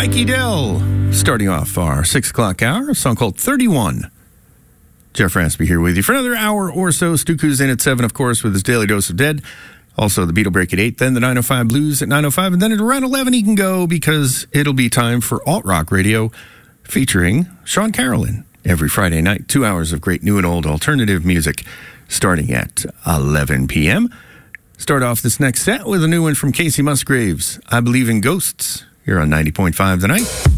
Mikey Dell, starting off our 6 o'clock hour, a song called 31. Jeff Raspy here with you for another hour or so. Stuku's in at 7, of course, with his Daily Dose of Dead. Also, the Beatle Break at 8, then the 905 Blues at 905, and then at around 11 he can go because it'll be time for Alt Rock Radio featuring Sean Carolyn every Friday night. 2 hours of great new and old alternative music starting at 11 p.m. Start off this next set with a new one from Casey Musgraves, I Believe in Ghosts, here on 90.5 The Night.